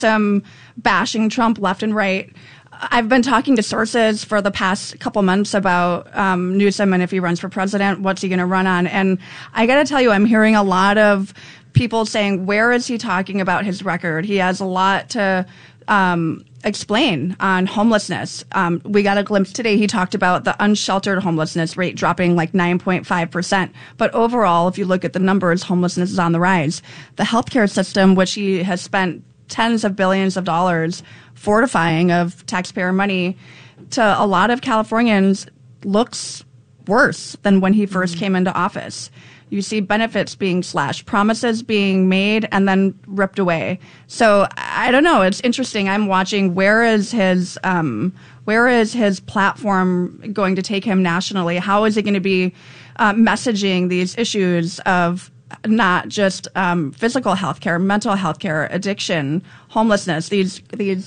bashing Trump left and right. I've been talking to sources for the past couple months about Newsom and if he runs for president, what's he going to run on? And I got to tell you, I'm hearing a lot of people saying, where is he talking about his record? He has a lot to explain on homelessness. We got a glimpse today. He talked about the unsheltered homelessness rate dropping like 9.5%. But overall, if you look at the numbers, homelessness is on the rise. The healthcare system, which he has spent tens of billions of dollars fortifying of taxpayer money, to a lot of Californians looks worse than when he first came into office. You see benefits being slashed, promises being made and then ripped away. So I don't know. It's interesting. I'm watching where is his platform going to take him nationally? How is he going to be messaging these issues of not just physical health care, mental health care, addiction, homelessness, these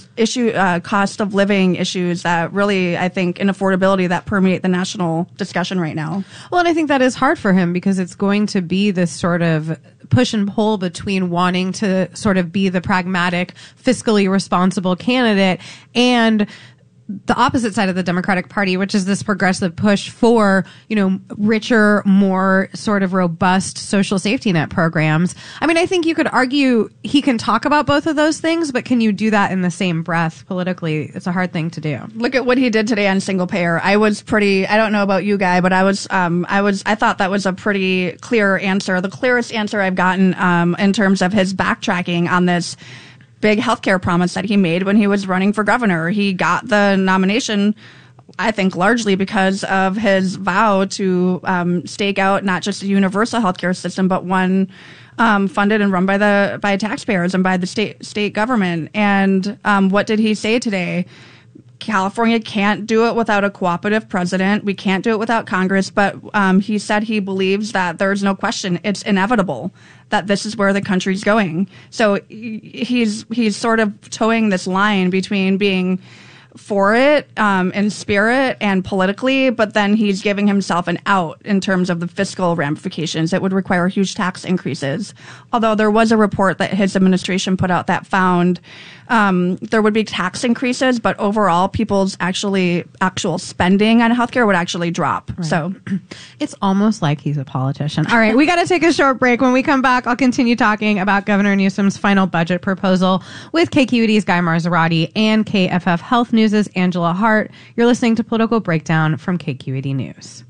cost of living issues that really, I think, and affordability that permeate the national discussion right now. Well, and I think that is hard for him because it's going to be this sort of push and pull between wanting to sort of be the pragmatic, fiscally responsible candidate and the opposite side of the Democratic Party, which is this progressive push for, richer, more sort of robust social safety net programs. I mean, I think you could argue he can talk about both of those things, but can you do that in the same breath politically? It's a hard thing to do. Look at what he did today on single payer. I don't know about you, Guy, but I thought that was a pretty clear answer. The clearest answer I've gotten in terms of his backtracking on this big healthcare promise that he made when he was running for governor. He got the nomination, I think, largely because of his vow to stake out not just a universal healthcare system, but one funded and run by taxpayers and by the state government. And what did he say today? California can't do it without a cooperative president. We can't do it without Congress. But he said he believes that there's no question. It's inevitable that this is where the country's going. So he's sort of towing this line between being for it in spirit and politically, but then he's giving himself an out in terms of the fiscal ramifications. It would require huge tax increases. Although there was a report that his administration put out that found there would be tax increases, but overall people's actual spending on healthcare would actually drop. Right. So it's almost like he's a politician. All right, we got to take a short break. When we come back, I'll continue talking about Governor Newsom's final budget proposal with KQED's Guy Marzorati and KFF Health News' Angela Hart. You're listening to Political Breakdown from KQED News.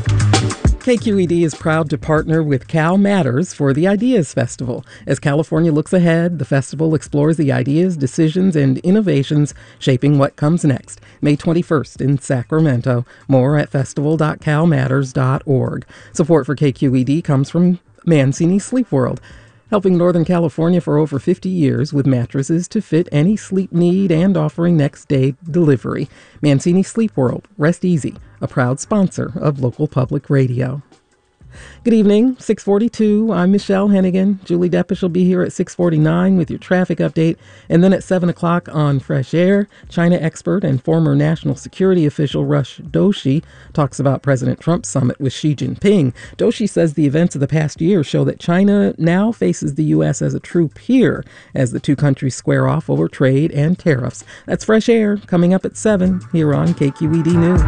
KQED is proud to partner with Cal Matters for the Ideas Festival. As California looks ahead, the festival explores the ideas, decisions, and innovations shaping what comes next. May 21st in Sacramento. More at festival.calmatters.org. Support for KQED comes from Mancini Sleep World, helping Northern California for over 50 years with mattresses to fit any sleep need and offering next-day delivery. Mancini Sleep World. Rest easy. A proud sponsor of local public radio. Good evening, 6:42. I'm Michelle Hennigan. Julie Deppish will be here at 6:49 with your traffic update. And then at 7 o'clock on Fresh Air, China expert and former national security official Rush Doshi talks about President Trump's summit with Xi Jinping. Doshi says the events of the past year show that China now faces the U.S. as a true peer as the two countries square off over trade and tariffs. That's Fresh Air coming up at 7 here on KQED News.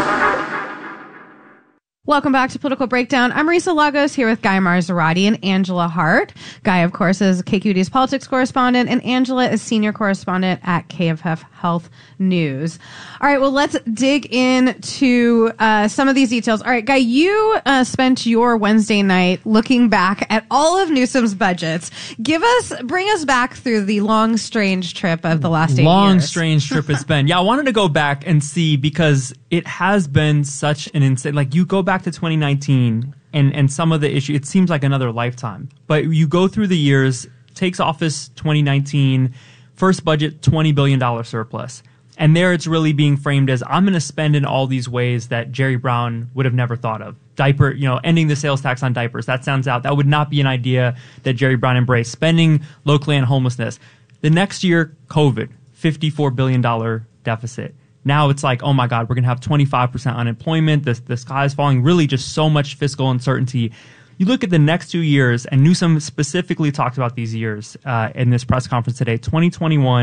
Welcome back to Political Breakdown. I'm Marisa Lagos here with Guy Marzorati and Angela Hart. Guy, of course, is KQED's politics correspondent, and Angela is senior correspondent at KFF Health News. All right, well, let's dig into some of these details. All right, Guy, you spent your Wednesday night looking back at all of Newsom's budgets. Bring us back through the long, strange trip of the last 8 years. Long, strange trip it's been. Yeah, I wanted to go back and see because it has been such an insane, like you go back to 2019 and some of the issue, it seems like another lifetime. But you go through the years, takes office 2019, first budget, $20 billion surplus. And there it's really being framed as, I'm going to spend in all these ways that Jerry Brown would have never thought of. Ending the sales tax on diapers. That sounds out. That would not be an idea that Jerry Brown embraced. Spending locally on homelessness. The next year, COVID, $54 billion deficit. Now it's like, oh my God, we're going to have 25% unemployment. The sky is falling. Really just so much fiscal uncertainty. You look at the next 2 years, and Newsom specifically talked about these years in this press conference today. 2021